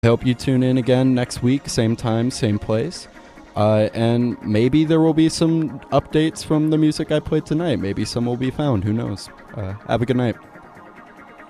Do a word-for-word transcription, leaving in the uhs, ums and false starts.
I hope you tune in again next week, same time, same place. Uh, and maybe there will be some updates from the music I played tonight. Maybe some will be found. Who knows? Uh, have a good night.